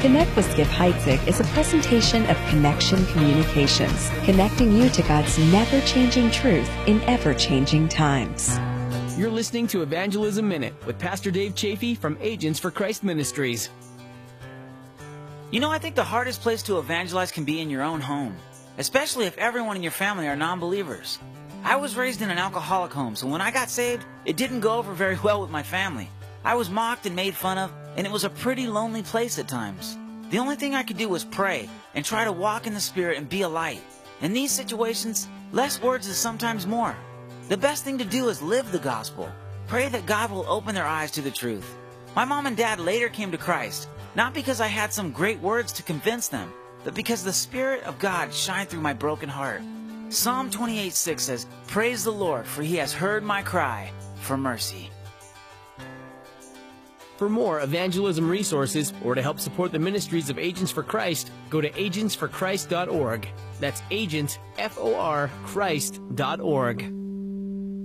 Connect with Skip Heitzig is a presentation of Connection Communications, connecting you to God's never-changing truth in ever-changing times. You're listening to Evangelism Minute with Pastor Dave Chafee from Agents for Christ Ministries. You know, I think the hardest place to evangelize can be in your own home, especially if everyone in your family are non-believers. I was raised in an alcoholic home, so when I got saved, it didn't go over very well with my family. I was mocked and made fun of, and it was a pretty lonely place at times. The only thing I could do was pray and try to walk in the Spirit and be a light. In these situations, less words is sometimes more. The best thing to do is live the gospel. Pray that God will open their eyes to the truth. My mom and dad later came to Christ, not because I had some great words to convince them, but because the Spirit of God shined through my broken heart. Psalm 28:6 says, "Praise the Lord, for he has heard my cry for mercy." For more evangelism resources or to help support the ministries of Agents for Christ, go to agentsforchrist.org. That's agents, F-O-R, Christ.org.